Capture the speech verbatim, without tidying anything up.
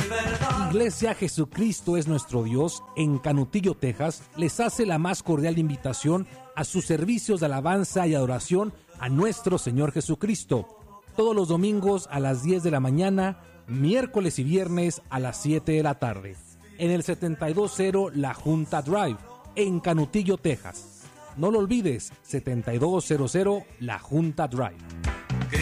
Iglesia Jesucristo es nuestro Dios en Canutillo, Texas, les hace la más cordial invitación a sus servicios de alabanza y adoración a nuestro Señor Jesucristo. Todos los domingos a las diez de la mañana, miércoles y viernes a las siete de la tarde. En el setenta y dos cero La Junta Drive, en Canutillo, Texas. No lo olvides, setenta y dos cero cero La Junta Drive.